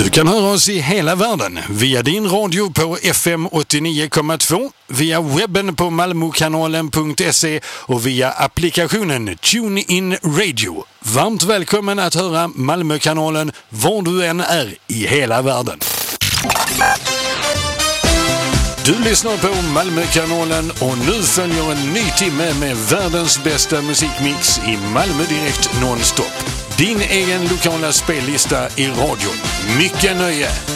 Du kan höra oss i hela världen via din radio på FM 89,2, via webben på malmokanalen.se och via applikationen TuneIn Radio. Varmt välkommen att höra Malmökanalen var du än är i hela världen. Du lyssnar på Malmökanalen och nu följer en ny timme med världens bästa musikmix i Malmö direkt nonstop. Din egen lokala spellista i radion. Mycket nöje!